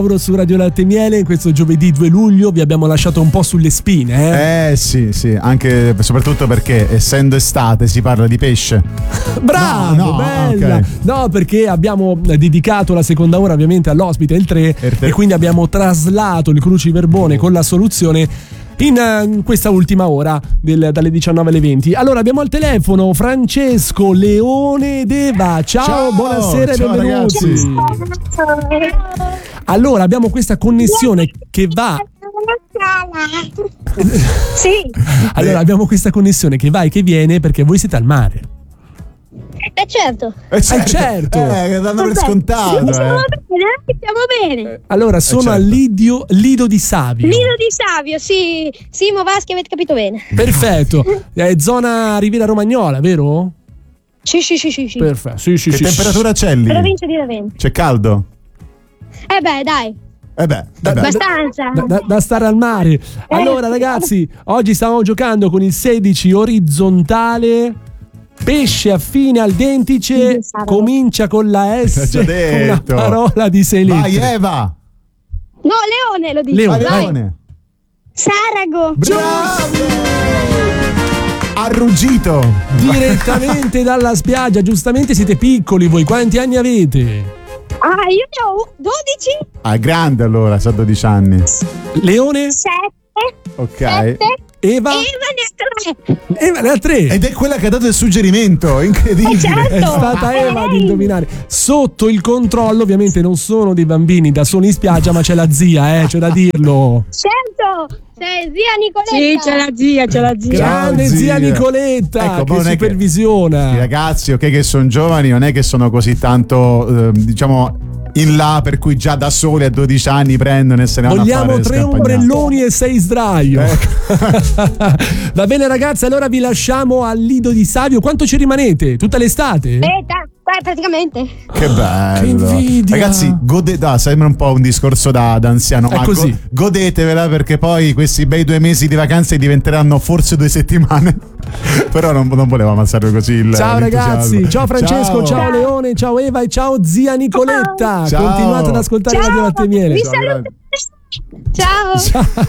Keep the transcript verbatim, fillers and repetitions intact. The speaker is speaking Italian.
Su Radio Latte e Miele in questo giovedì due luglio vi abbiamo lasciato un po' sulle spine, eh? Eh sì, sì, anche soprattutto perché essendo estate si parla di pesce. Bravo, no, no, bella. okay. No, perché abbiamo dedicato la seconda ora ovviamente all'ospite il tre e quindi abbiamo traslato il cruciverbone con la soluzione in uh, questa ultima ora del, dalle diciannove alle venti. Allora abbiamo al telefono Francesco Leone Deva. Ciao, ciao buonasera ciao, e benvenuti. Allora abbiamo questa connessione che va. Sì. Allora abbiamo questa connessione che va e che viene perché voi siete al mare. Eh certo. Eh certo, Eh, certo. Eh, danno per scontato. Sì, stiamo eh. bene, stiamo bene. Allora sono certo. al Lidio, Lido di Savio. Lido di Savio, sì. Simo Vaschi, avete capito bene. Perfetto. È zona Riviera Romagnola, vero? Sì, sì, sì, sì, sì. Perfetto. Sì, sì, Che sì, temperatura c'è lì? Provincia di Ravenna. C'è caldo? Eh beh, dai. Eh beh, eh beh. Abbastanza. Da, da- da stare al mare. Allora ragazzi, oggi stiamo giocando con il sedici orizzontale. Pesce affine al dentice, comincia con la S, Già detto. una parola di sei lettere. Vai Eva. No, Leone lo dico. Leone, Vai. Leone. Sarago. Bravo. Arruggito. Direttamente dalla spiaggia, giustamente siete piccoli voi, quanti anni avete? Ah, io ne ho dodici. Ah, grande allora, sa dodici anni. Leone? sette. Ok. sette. Eva? Eva ne ha tre. Eva ne ha tre. Ed è quella che ha dato il suggerimento, incredibile. Eh, certo. È stata Eva ad indovinare. Sotto il controllo, ovviamente non sono dei bambini da soli in spiaggia, ma c'è la zia, eh, c'è da dirlo. Certo. C'è zia Nicoletta. Sì, c'è la zia, c'è la zia. Grande Ciao, zia zia. Nicoletta, Ecco, ma che non è che- supervisiona. I ragazzi, ok, che sono giovani, non è che sono così tanto, eh, diciamo, in là, per cui già da soli a dodici anni prendono e se ne vanno a Vogliamo fare tre scampagnate. ombrelloni e sei sdraio. Va bene ragazzi, allora vi lasciamo al Lido di Savio. Quanto ci rimanete? Tutta l'estate? Eh, da- beh, praticamente. Che bello. Che invidia. Ragazzi, godete, ah, sembra un po' un discorso da, da anziano, È ma così. go- godetevela perché poi questi bei due mesi di vacanze diventeranno forse due settimane. Però non, non volevo ammazzarlo così il, Ciao l'entusiasmo. ragazzi, ciao Francesco, ciao. Ciao. Leone, ciao Eva e ciao zia Nicoletta. Ciao. Continuate ad ascoltare Ciao. Radio Latte e Miele. Vi Ciao, saluto. Ciao. Ciao.